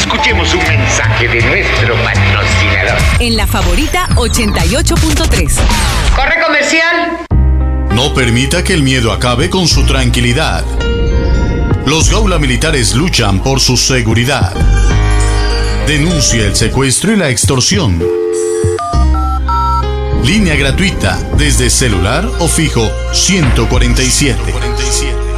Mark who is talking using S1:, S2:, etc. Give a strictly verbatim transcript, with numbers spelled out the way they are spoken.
S1: Escuchemos un mensaje de nuestro patrocinador.
S2: En La Favorita ochenta y ocho punto tres.
S3: ¡Corre comercial!
S4: No permita que el miedo acabe con su tranquilidad. Los Gaula Militares luchan por su seguridad. Denuncia el secuestro y la extorsión. Línea gratuita desde celular o fijo ciento cuarenta y siete.